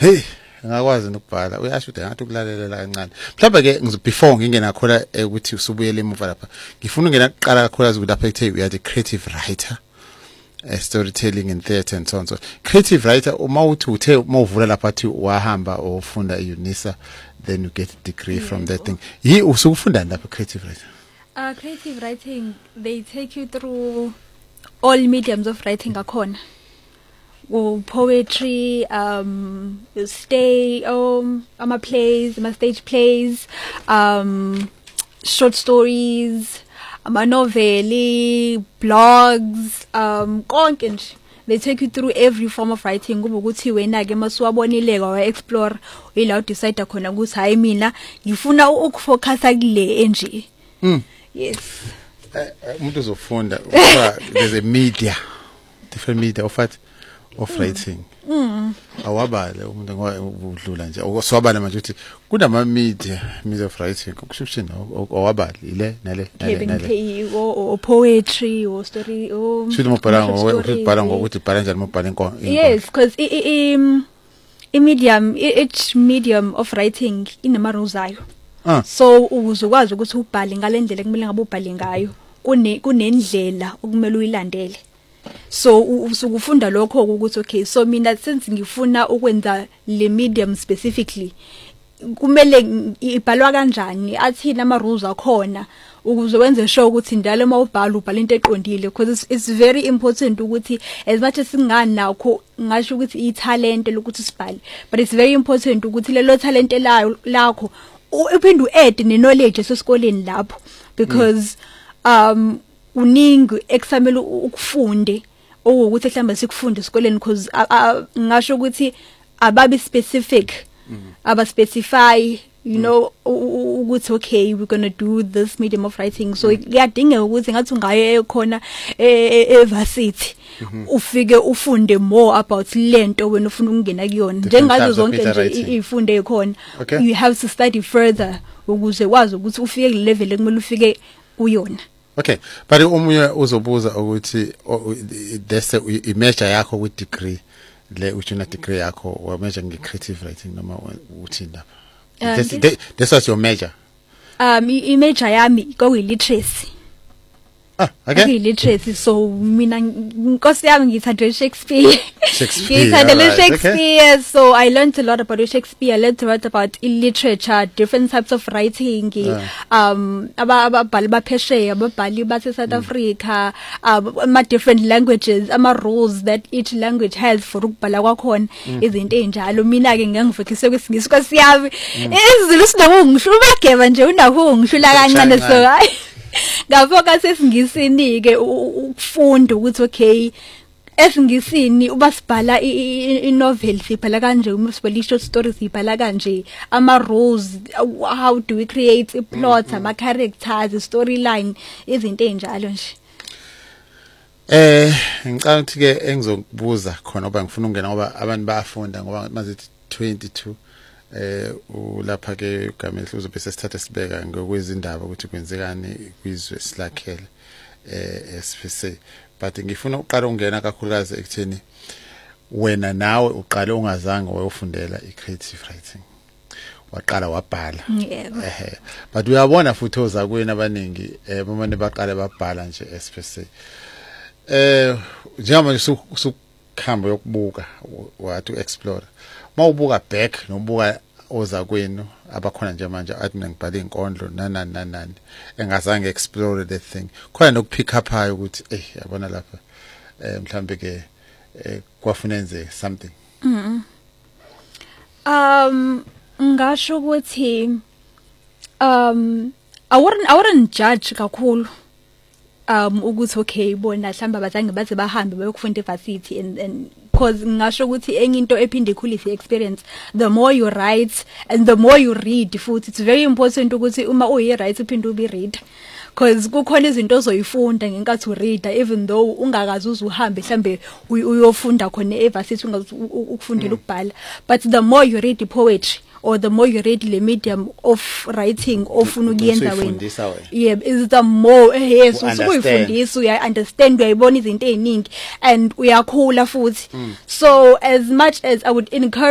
hey ngakwazi nokubhala uyasho ukuthi ngathi ukulalela kancane mhlawumbe ke before ngingena khona ukuthi usubuyele emuva lapha ngifuna ungena kuqala kakhulu ukuthi lapha ekuthe we are the creative writer storytelling in theatre and so on. So creative writer uma uthe mawuvula lapha athi wahamba ofunda eUNISA then you get a degree from that thing. Yi usukufunda lapha creative writer. Creative writing, they take you through all mediums of writing akhona. Poetry, plays, stage plays, short stories, noveli, blogs, konke nje. They take you through every form of writing kube ukuthi wena ke masuwabonile wa explore ila decide khona ukuthi hayi mina ngifuna ukufocusa kule enje. Yes. Umuntu uzofunda there's a media, different media of writing. Awabale umuntu ngokudlula nje oswabana manje ukuthi kunama media of writing kushushini awabale ile nale o poetry or story o shilo mobhala ngokuthi bhala njani mobhala inkonzo. Yes, because each medium of writing inama rules ayo. So uzokwazi ukuthi ubhale ngalendlela kumele ngabe ubhale ngayo kunendlela okumele uyilandele. So usukufunda lokho ukuthi okay, so mina since ngifuna ukwenza le medium specifically kumele ibhalwa kanjani athini ama rules akhona ukuze wenze sure ukuthi ndalo mawubhala ubhala into eqondile, because it's very important ukuthi as much as singani nakho ngasho ukuthi italent lokuthi sibhale, but it's very important ukuthi lelo talent lakho uphinde uadd ne knowledge esesikoleni lapho, because uningi examele ukufunde ukuthi mhlawumbe sikufunde esikoleni, because ngasho ukuthi ababi specific aba specify ukuthi okay we're going to do this medium of writing. So kuyadingeka ukuthi ngathi ungaye khona evarsity ufike ufunde more about lento wena ufuna ukungena kuyona njengazo zonke nje ifunde khona. You have to study further ukuze wazi ukuthi ufike ku level ekumele ufike kuyona. Okay, but umunye uzobuza ukuthi that's a measure yakho with degree le uchuna degree yakho wa measure nge creative writing noma uthini lapha? That's what your measure. Image yami go literacy. Okay. Literacy, so mina nkosi yami ngithanda Shakespeare. Shakespeare. Shakespeare. So I learned a lot about Shakespeare. I learned a lot about literature, different types of writing. Ababhali baphesheya, ababhali base South Africa, different languages, rules that each language has for ukubhala kwakhona izinto enjalo. Mina ke ngangifokise kwesingisi nkosi yami. Izulu sinokungishula bageba nje unakho ngishula kancane so hayi. Ngavoka sesingisini ke ukufunda ukuthi okay esingisini uba sibhala i-novel sibhala kanje, uma sibhala i-short stories sibhala kanje, rules, how do we create a plot, characters, a storyline, izinto enjalo nje. Ngicela ukuthi ke engizokubuza khona ngoba ngifuna ungena ngoba abantu bayafunda ngoba mazithi 22 ulapha ke uGameli uzobe sesithatha sibeka ngokwezindaba ukuthi kwenzekani kwizwe silakhele SPC, but ngifuna uqala ungena kakhulukazi ekutheni wena nawe uqale ungazange wayofundela i-creative writing waqala wabhala. But uyabona futhi ozakwena abaningi bomane baqale babhala nje SPC njengoba usukhamba yokubuka wathi explore mawubuka back nobuka ozakwenu abakhona nje manje athi mina ngibhala inkondlo nanani engazange explore that thing khona nokupick up hayo ukuthi yabona lapha mhlambe ke kwafunenze something. Ngasho ukuthi I wouldn't judge kakhulu ukuthi okay bona mhlamba bazange baze bahambe bayokufunda evarsity and because ngasho ukuthi enye into ephinde ikhulise experience, the more you write and the more you read futhi it's very important ukuthi uma uyi-write uphinde ubi-read, because kukhona izinto ozoyifunda ngenkathi u-read even though ungakazi uzuhambe mhlambe uyofunda khona evarsity ukufundela ukubhala, but the more you read poetry or the more you read the medium of writing ofuna ukuyenza wena, is the more yes usukuyifundisa uya understand uyayibona izinto eziningi and uyakhula futhi. So as much as I would encourage